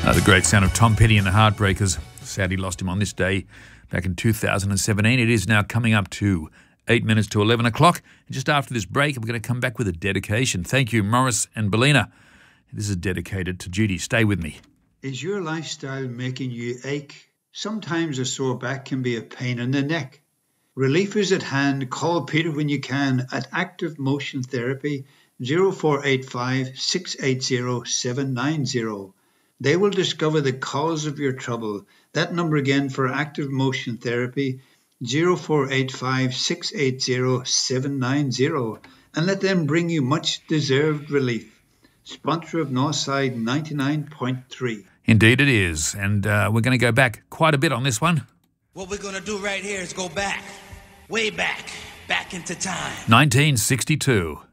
The great sound of Tom Petty and the Heartbreakers. Sadly lost him on this day back in 2017. It is now coming up to 8 minutes to 11 o'clock. And just after this break, we're going to come back with a dedication. Thank you, Morris and Bellina. This is dedicated to Judy. Stay with me. Is your lifestyle making you ache? Sometimes a sore back can be a pain in the neck. Relief is at hand. Call Peter when you can at Active Motion Therapy 0485 680 790. They will discover the cause of your trouble. That number again for Active Motion Therapy 0485 680 790, and let them bring you much deserved relief. Sponsor of Northside 99.3. Indeed it is, and we're going to go back quite a bit on this one. What we're going to do right here is go back, way back into time. 1962.